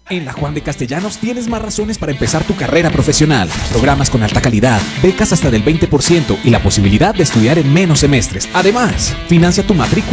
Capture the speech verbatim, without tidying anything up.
En la Juan de Castellanos tienes más razones para empezar tu carrera profesional. Programas con alta calidad, becas hasta del veinte por ciento y la posibilidad de estudiar en menos semestres. Además, financia tu matrícula